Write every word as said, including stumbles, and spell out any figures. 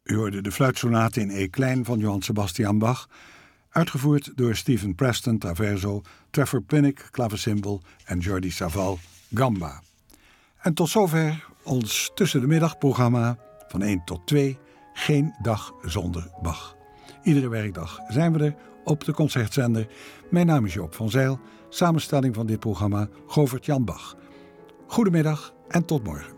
U hoorde de fluitsonate in E klein van Johann Sebastian Bach, uitgevoerd door Stephen Preston traverso, Trevor Pinnock klavecimbal en Jordi Savall gamba. En tot zover ons tussen de middag programma van één tot twee, geen dag zonder Bach. Iedere werkdag zijn we er op de concertzender. Mijn naam is Joop van Zijl, samenstelling van dit programma Govert Jan Bach. Goedemiddag en tot morgen.